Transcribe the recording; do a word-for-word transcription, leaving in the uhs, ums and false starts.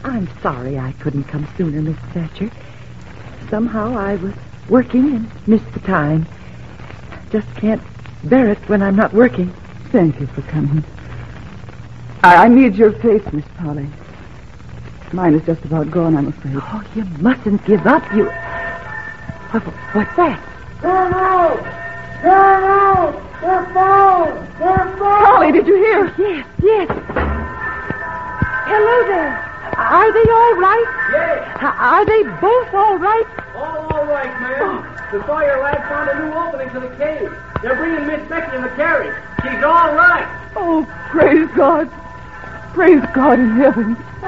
I'm sorry I couldn't come sooner, Miss Thatcher. Somehow I was working and missed the time. Just can't bear it when I'm not working. Thank you for coming. I, I need your face, Miss Polly. Mine is just about gone, I'm afraid. Oh, you mustn't give up. You... What, what's that? Turn out! Turn out! They're falling! They're falling! Polly, did you hear? Yes, yes. Hello there. Are they all right? Yes. Are they both all right? All all right, ma'am. The Sawyer lad found a new opening to the cave. They're bringing Miss Becky in the carriage. She's all right. Oh, praise God. Praise God in heaven.